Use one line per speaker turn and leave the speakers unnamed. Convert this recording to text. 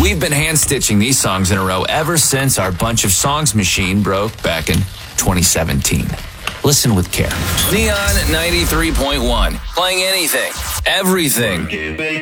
We've been hand-stitching these songs in a row ever since our Bunch of Songs machine broke back in 2017. Listen with care. Neon 93.1. Playing anything, everything.